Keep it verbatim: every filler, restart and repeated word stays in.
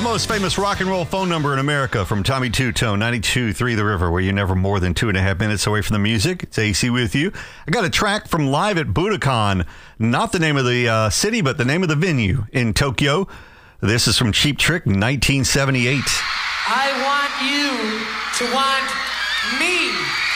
The most famous rock and roll phone number in America from Tommy Two-Tone, ninety-two point three The River, where you're never more than two and a half minutes away from the music. It's A C with you. I got a track from Live at Budokan. Not the name of the uh, city, but the name of the venue in Tokyo. This is from Cheap Trick, nineteen seventy-eight. I want you to want me.